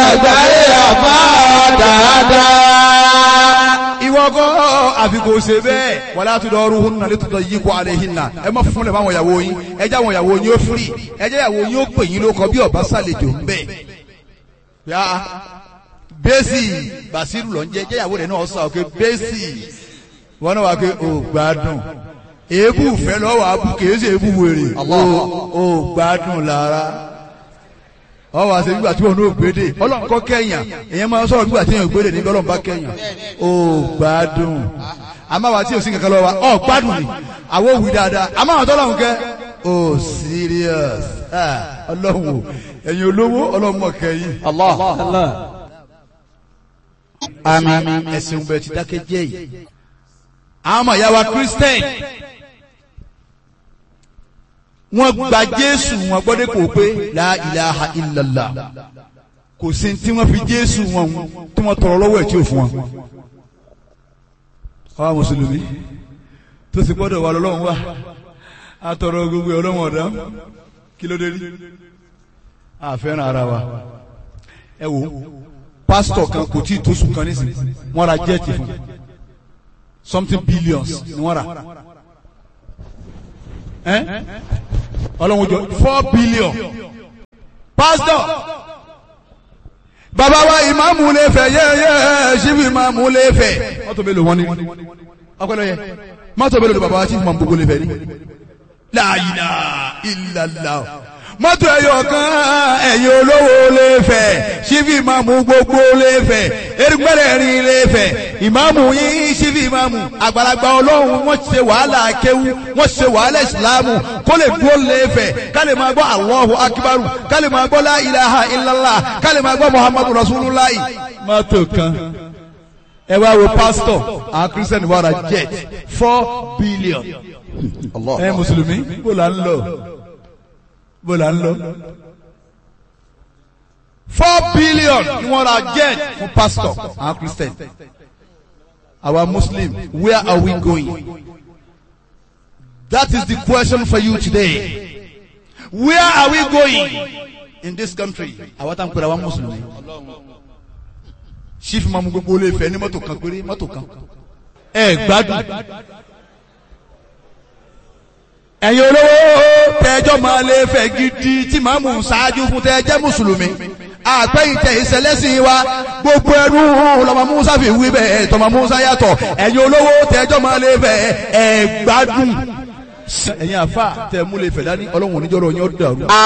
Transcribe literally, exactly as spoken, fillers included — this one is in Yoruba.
àgbáyé àbá dáadáa. ìwọ kọ́ àfikò ṣe bẹ́ẹ̀ wala tudaruhunna litudayyiqu alayhinna ẹ má fúnlẹ̀ fáwọn ìyàwó yín ẹ jẹ́ àwọn ìyàwó yín ó fúri ẹ jẹ́ ìyàwó yín ó pè yín lóko bí ọba sàlejò ń bẹ̀. bẹ́ẹ̀sì Bàṣírù lọ ń jẹ́ ìyàwó rẹ̀ náà sọ pé bẹ́ẹ̀sì wọn náà wà pé ò gbádùn èébù fẹ́ lọ́wọ́ abú kìí ṣe èébù wèrè ò gbádùn lára ọwọ́ àṣẹ nígbà tí wọn ní ògbédè ọlọ́run kọ́ kẹ́yàn èèyàn máa ń sọ̀rọ̀ nígbà tí èèyàn ògbédè níbi ọlọ́run bá kẹ́yàn ò gbádùn àmàwà tí ò sí kankan lọ́wọ́ ọ̀ gbádùn ni àwọn òwì dáadáa àmàwà tọ́lọ́run kẹ́ ò serious ọlọ́run ò ẹ̀yin olówó ọlọ́run mọ̀ kẹ́yìn. àmín ẹ̀sìn bẹ̀rẹ̀ ti dákẹ́ jẹ́ yìí. àwọn ọmọ ìyá wa Christian wọ́n gba Jésù wọn gbọ́dé kò pé la ilaha illallah kò sí tí wọ́n fi Jésù wọn tí wọ́n tọrọ lọ́wọ́ ẹ̀ tí ò fún wọn. àwọn mùsùlùmí tó sì gbọ́dọ̀ wà lọ́wọ́ wa àtọrọ gbogbo ọlọ́wọ́ ọ̀dá kí ló dé rí àfẹ́ràn ara wa. ẹ wo pásítọ̀ kan kò tí ì tó sùn kan nísìnyí wọ́n ra jẹ́ẹ̀tì fún something billions ni wọ́n rà ọlọ́run jọ four billion. pastor bàbá wa ìmáàmù lè fẹ́ yẹ́yẹ́ ṣíbi ìmáàmù lè fẹ́ mọ́tò mélòó wọn ni ọpẹlẹ yẹ mọ́tò mélòó ni bàbá wa ṣíbi ìmáàmù gbogbo lè fẹ́ ni la ilaha illallah mọ́tò ẹ̀yọ̀ kan ẹ̀yin olówó lè fẹ́ ṣíbi ìmáàmù gbogbo lè fẹ́ erigbẹ́rẹ́ rin lè fẹ́ ìmáàmù yín ṣíbi ìmáàmù àgbàlagbà ọlọ́run wọ́n ṣe wàhálà kéwú wọ́n ṣe wàhálà ìsìlámù kó lè dúró lè fẹ́ ká lè máa gbọ́ Allahu akbaru ká lè máa gbọ́ la ilaha illallah ká lè máa gbọ́ muhammadu rasulullah. mọ́tò kan ẹ wá wo pásítọ̀ àwọn kírísítẹ́nì wà ra jet four billion ẹ mùsùlùmí bó la ń lọ bó la ń lọ four billion ni wọ́n ra jet fún pastor and Christian. Our Muslim, where are we going? That is the question for you today. Where are we going in this country? Àwa tá ń pèrè àwọn Muslim. Chief Mamu gbogbo lè fẹ́ ní mọ́tò kan péré mọ́tò kan. Ẹ gbádùn. Ẹ̀yin olówó tẹ́jọ́ máa lè fẹ́ gidi tí màmú ṣáájú fún tẹ́jẹ́ Mùsùlùmí. Àpẹ́yìntẹ̀ ìṣẹ̀lẹ́sìn wa gbogbo ẹrú lọ́mọ Musa fi wí bẹ́ẹ̀ tọmọ Musa yàtọ̀ ẹ̀yin olówó tẹ́jọ́ máa lè fẹ́ ẹ̀ gbádùn. Ẹ̀yin àfà tẹ́ mú lè fẹ́ dání ọlọ́run oníjọ́rọ̀ yín ó dàrú.